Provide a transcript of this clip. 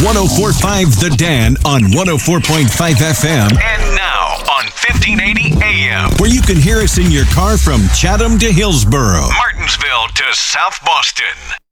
104.5 The Dan on 104.5 FM. And now on 1580 AM, where you can hear us in your car from Chatham to Hillsboro, Martinsville to South Boston.